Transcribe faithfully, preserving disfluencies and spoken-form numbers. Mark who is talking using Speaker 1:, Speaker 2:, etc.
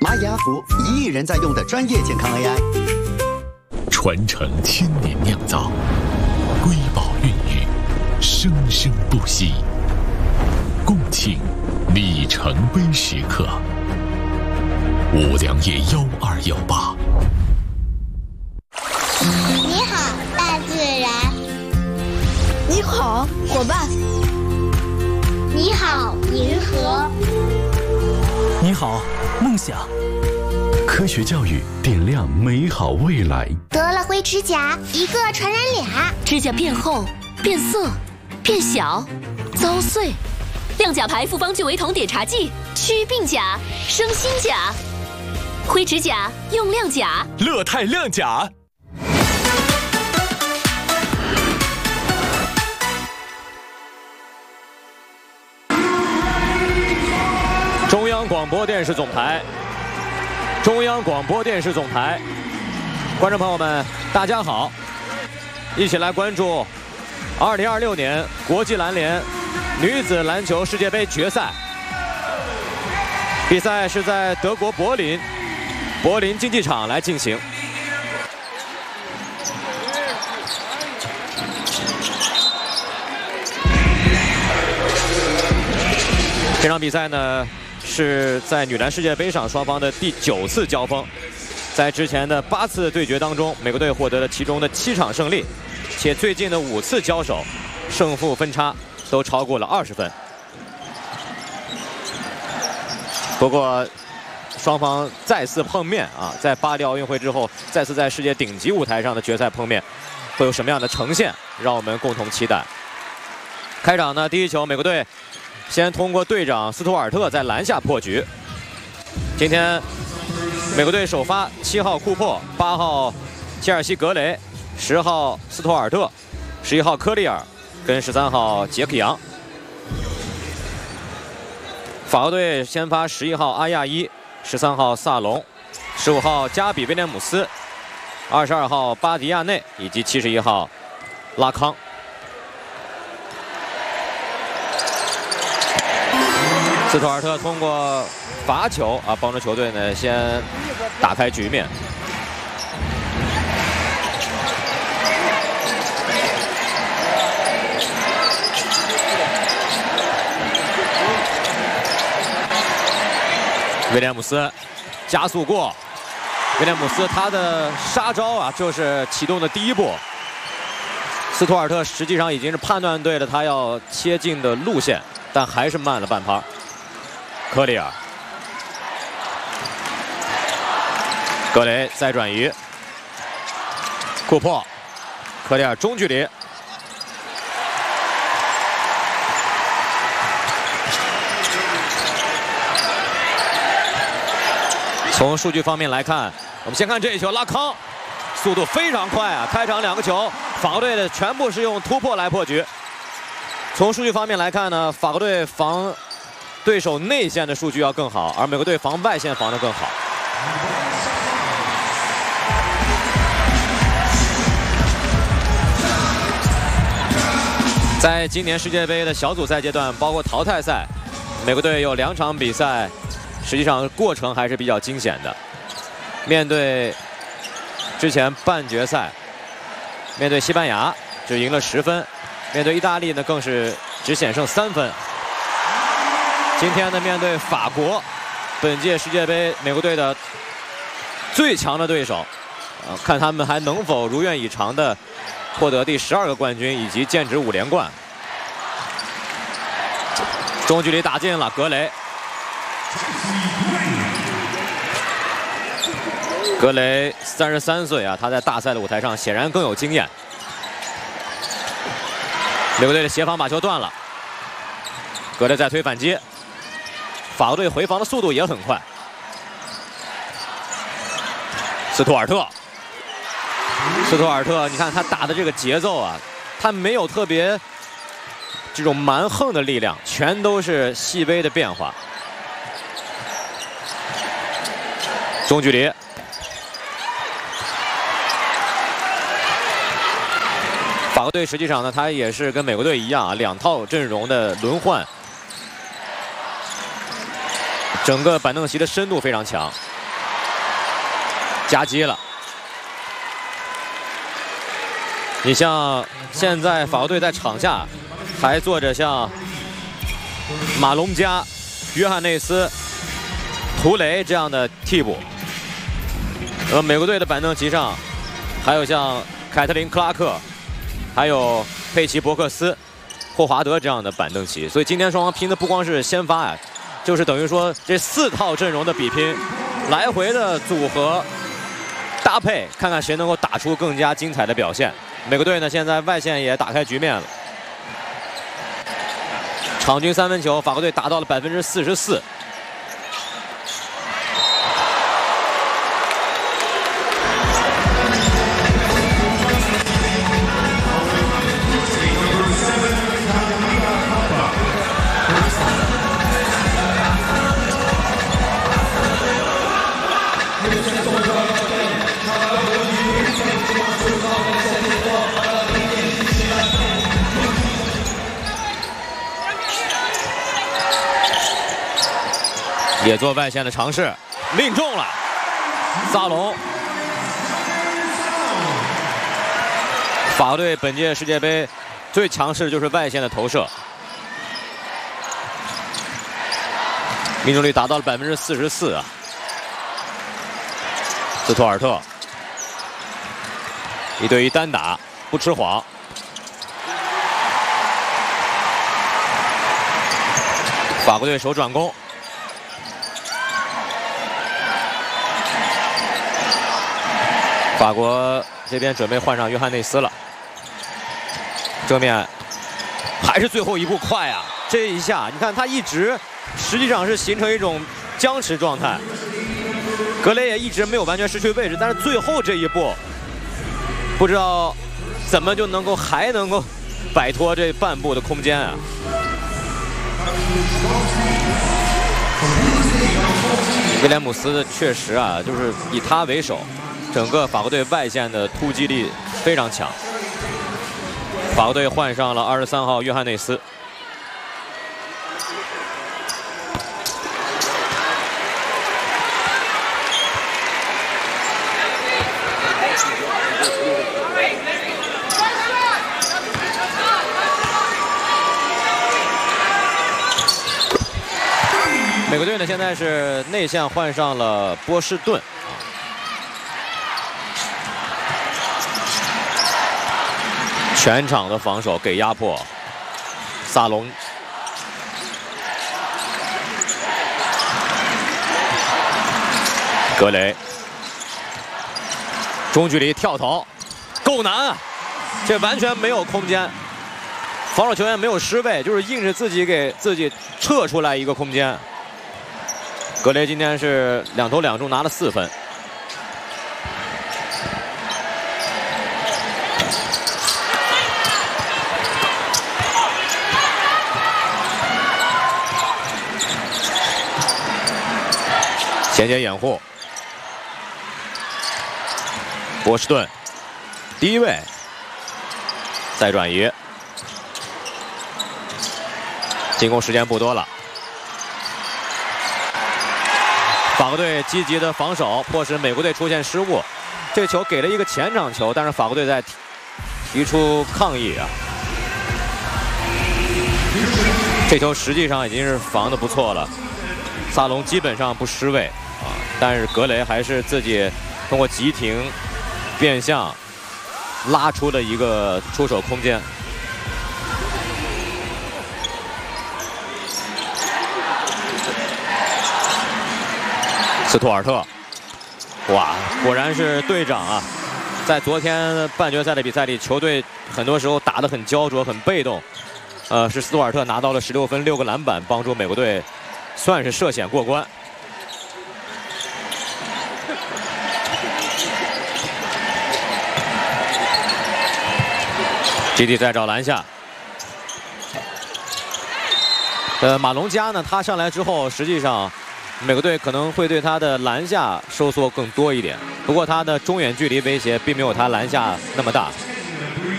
Speaker 1: 玛雅福一亿人在用的专业健康 A I，
Speaker 2: 传承千年酿造，瑰宝孕育，生生不息。共庆里程碑时刻。五粮液幺二幺八。
Speaker 3: 你好，大自然。
Speaker 4: 你好，伙伴。
Speaker 3: 你好，银河。
Speaker 5: 你好，梦想。
Speaker 6: 科学教育点亮美好未来。
Speaker 3: 得了灰指甲，一个传染俩。
Speaker 7: 指甲变厚、变色、变小、遭碎。亮甲牌复方聚维酮碘茶剂，祛病甲，生新甲。灰指甲用亮甲。
Speaker 5: 乐泰亮甲。
Speaker 8: 中央广播电视总台，中央广播电视总台，观众朋友们，大家好，一起来关注二零二六年国际篮联女子篮球世界杯决赛。比赛是在德国柏林柏林竞技场来进行。这场比赛呢，是在女篮世界杯上双方的第九次交锋。在之前的八次对决当中，美国队获得了其中的七场胜利，且最近的五次交手，胜负分差都超过了二十分。不过，双方再次碰面啊，在巴黎奥运会之后，再次在世界顶级舞台上的决赛碰面，会有什么样的呈现？让我们共同期待。开场呢，第一球，美国队先通过队长斯图尔特在篮下破局。今天美国队首发七号库珀、八号切尔西格雷、十号斯图尔特、十一号科利尔跟十三号杰克杨。法国队先发十一号阿亚伊、十三号萨隆、十五号加比威廉姆斯、二十二号巴迪亚内以及七十一号拉康。斯图尔特通过罚球啊，帮助球队呢先打开局面。威廉姆斯加速过，威廉姆斯他的杀招啊，就是启动的第一步。斯图尔特实际上已经是判断对了他要切进的路线，但还是慢了半拍。科利尔，格雷再转移，库珀，科利尔中距离，从数据方面来看，我们先看这一球，拉康速度非常快啊！开场两个球，法国队的全部是用突破来破局。从数据方面来看呢，法国队防对手内线的数据要更好，而美国队防外线防得更好。在今年世界杯的小组赛阶段，包括淘汰赛，美国队有两场比赛，实际上过程还是比较惊险的。面对之前半决赛，面对西班牙只赢了十分，面对意大利呢更是只险胜三分。今天呢，面对法国，本届世界杯美国队的最强的对手，呃，看他们还能否如愿以偿的获得第十二个冠军以及剑指五连冠。中距离打进了，格雷，格雷三十三岁啊，他在大赛的舞台上显然更有经验。美国队的协防把球断了，格雷再推反击。法国队回防的速度也很快。斯图尔特，斯图尔特，你看他打的这个节奏啊，他没有特别这种蛮横的力量，全都是细微的变化。中距离，法国队实际上呢，他也是跟美国队一样啊，两套阵容的轮换。整个板凳席的深度非常强， 夹击了。你像现在法国队在场下还坐着像马龙加、约翰内斯、图雷这样的替补。而美国队的板凳席上还有像凯特琳·克拉克，还有佩奇·伯克斯、霍华德这样的板凳席。所以今天双方拼的不光是先发呀，就是等于说这四套阵容的比拼，来回的组合搭配，看看谁能够打出更加精彩的表现。美国队呢，现在外线也打开局面了，场均三分球，法国队达到了百分之四十四。也做外线的尝试，命中了。萨隆，法国队本届世界杯最强势就是外线的投射，命中率达到了百分之四十四啊。斯图尔特一对一单打，不吃谎。法国队手转攻。法国这边准备换上约翰内斯了，正面还是最后一步快啊！这一下你看他一直实际上是形成一种僵持状态，格雷也一直没有完全失去位置，但是最后这一步不知道怎么就能够还能够摆脱这半步的空间啊！威廉姆斯确实啊，就是以他为首。整个法国队外线的突击力非常强。法国队换上了二十三号约翰内斯。美国队呢，现在是内线换上了波士顿。全场的防守给压迫，萨隆，格雷，中距离跳投，够难啊！这完全没有空间，防守球员没有失位，就是硬是自己给自己撤出来一个空间。格雷今天是两投两中，拿了四分。前接掩护，波士顿第一位，再转移，进攻时间不多了。法国队积极的防守，迫使美国队出现失误。这个球给了一个前场球，但是法国队在提出抗议啊。这球实际上已经是防得不错了，萨隆基本上不失位。啊！但是格雷还是自己通过急停变向拉出了一个出手空间。斯图尔特，哇，果然是队长啊！在昨天半决赛的比赛里，球队很多时候打得很焦灼、很被动。呃，是斯图尔特拿到了十六分、六个篮板，帮助美国队算是涉险过关。基地在找篮下，呃，马龙加呢，他上来之后，实际上美国队可能会对他的篮下收缩更多一点，不过他的中远距离威胁并没有他篮下那么大。